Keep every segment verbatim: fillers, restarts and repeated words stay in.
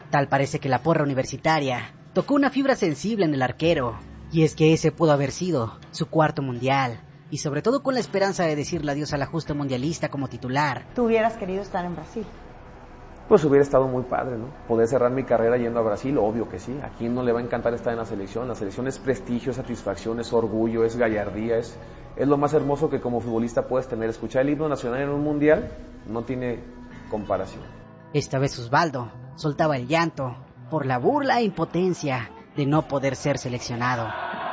Tal parece que la porra universitaria tocó una fibra sensible en el arquero, y es que ese pudo haber sido su cuarto mundial, y sobre todo con la esperanza de decirle adiós a la justa mundialista como titular. ¿Tú hubieras querido estar en Brasil? Pues hubiera estado muy padre, ¿no? Poder cerrar mi carrera yendo a Brasil, obvio que sí. ¿A quién no le va a encantar estar en la selección? La selección es prestigio, es satisfacción, es orgullo, es gallardía, es, es lo más hermoso que como futbolista puedes tener. Escuchar el himno nacional en un mundial no tiene comparación. Esta vez Osvaldo soltaba el llanto por la burla e impotencia de no poder ser seleccionado.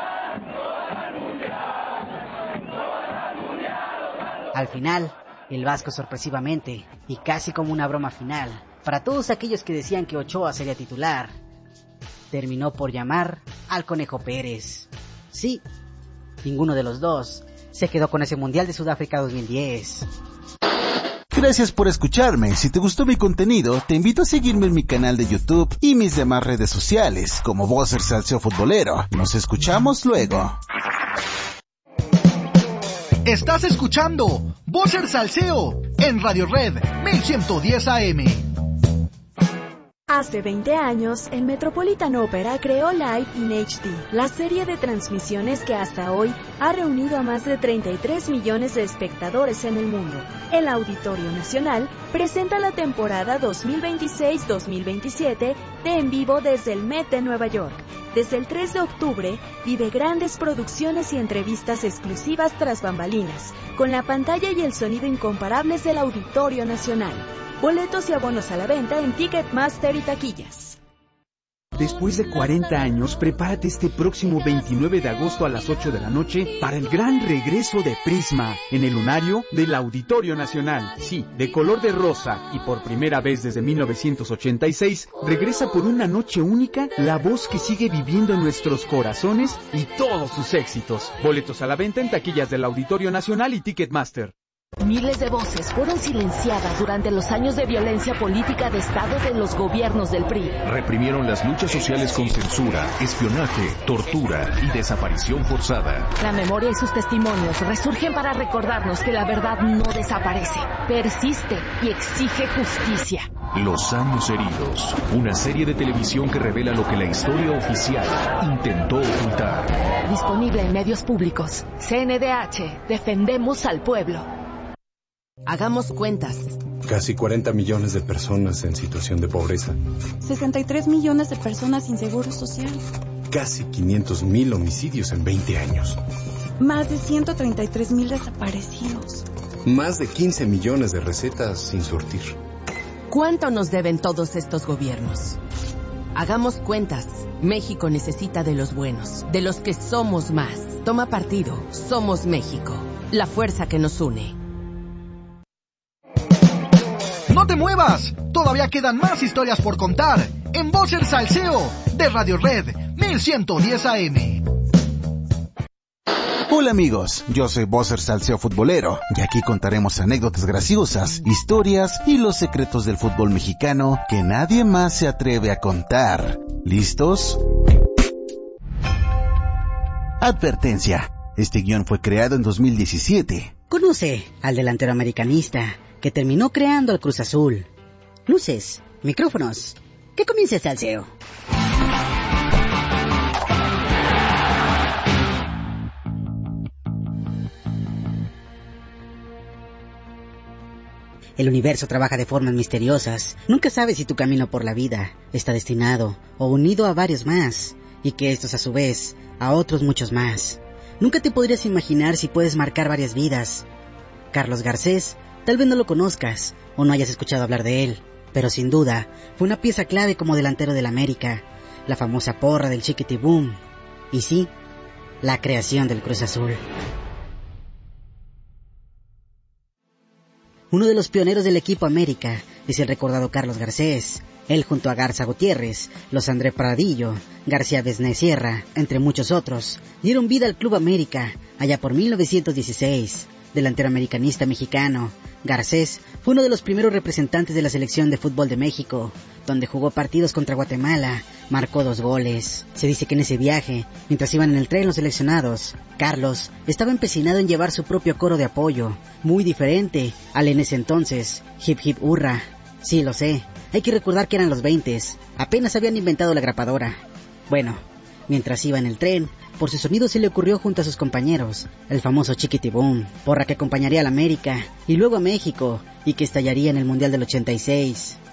Al final, el Vasco sorpresivamente, y casi como una broma final, para todos aquellos que decían que Ochoa sería titular, terminó por llamar al Conejo Pérez. Sí, ninguno de los dos se quedó con ese Mundial de Sudáfrica dos mil diez. Gracias por escucharme. Si te gustó mi contenido, te invito a seguirme en mi canal de YouTube y mis demás redes sociales, como Bosser Salseo Futbolero. Nos escuchamos luego. Estás escuchando Bosser Salseo en Radio Red mil ciento diez A M. Hace veinte años, el Metropolitan Opera creó Live in H D, la serie de transmisiones que hasta hoy ha reunido a más de treinta y tres millones de espectadores en el mundo. El Auditorio Nacional presenta la temporada dos mil veintiséis dos mil veintisiete de En Vivo desde el Met de Nueva York. Desde el tres de octubre, vive grandes producciones y entrevistas exclusivas tras bambalinas, con la pantalla y el sonido incomparables del Auditorio Nacional. Boletos y abonos a la venta en Ticketmaster y taquillas. Después de cuarenta años, prepárate este próximo veintinueve de agosto a las ocho de la noche para el gran regreso de Prisma en el lunario del Auditorio Nacional. Sí, de color de rosa y por primera vez desde mil novecientos ochenta y seis, regresa por una noche única la voz que sigue viviendo en nuestros corazones y todos sus éxitos. Boletos a la venta en taquillas del Auditorio Nacional y Ticketmaster. Miles de voces fueron silenciadas durante los años de violencia política de Estado de los gobiernos del P R I. Reprimieron las luchas sociales con censura, espionaje, tortura y desaparición forzada. La memoria y sus testimonios resurgen para recordarnos que la verdad no desaparece, persiste y exige justicia. Los años heridos, una serie de televisión que revela lo que la historia oficial intentó ocultar. Disponible en medios públicos. C N D H, defendemos al pueblo. Hagamos cuentas. Casi cuarenta millones de personas en situación de pobreza. sesenta y tres millones de personas sin seguro social. Casi quinientos mil homicidios en veinte años. Más de ciento treinta y tres mil desaparecidos. Más de quince millones de recetas sin surtir. ¿Cuánto nos deben todos estos gobiernos? Hagamos cuentas. México necesita de los buenos, de los que somos más. Toma partido. Somos México. La fuerza que nos une. ¡No te muevas! Todavía quedan más historias por contar en Bosser Salseo de Radio Red mil ciento diez A M. Hola amigos, yo soy Bosser Salseo Futbolero y aquí contaremos anécdotas graciosas, historias y los secretos del fútbol mexicano que nadie más se atreve a contar. ¿Listos? Advertencia. Este guión fue creado en dos mil diecisiete. Conoce al delantero americanista que terminó creando el Cruz Azul. Luces, micrófonos, que comience el salseo. El universo trabaja de formas misteriosas. Nunca sabes si tu camino por la vida está destinado o unido a varios más, y que estos a su vez a otros muchos más. Nunca te podrías imaginar si puedes marcar varias vidas. Carlos Garcés, tal vez no lo conozcas o no hayas escuchado hablar de él, pero sin duda fue una pieza clave como delantero del América, la famosa porra del Chiquitibum, y sí, la creación del Cruz Azul. Uno de los pioneros del equipo América es el recordado Carlos Garcés. Él junto a Garza Gutiérrez, los André Pradillo, García Besné Sierra, entre muchos otros, dieron vida al Club América allá por mil novecientos dieciséis. Delantero americanista mexicano, Garcés fue uno de los primeros representantes de la selección de fútbol de México, donde jugó partidos contra Guatemala, marcó dos goles. Se dice que en ese viaje, mientras iban en el tren los seleccionados, Carlos estaba empecinado en llevar su propio coro de apoyo, muy diferente al en ese entonces Hip Hip Hurra. Sí, lo sé, Hay que recordar que eran los veintes, apenas habían inventado la grapadora. Bueno, mientras iba en el tren, por su sonido se le ocurrió junto a sus compañeros el famoso Chiquitibum, porra que acompañaría a la América y luego a México y que estallaría en el Mundial del ochenta y seis.